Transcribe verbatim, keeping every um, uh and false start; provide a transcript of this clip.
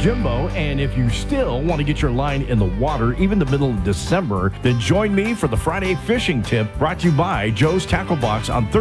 Jimbo, and if you still want to get your line in the water, even the middle of December, then join me for the Friday fishing tip brought to you by Joe's Tackle Box on Thursday.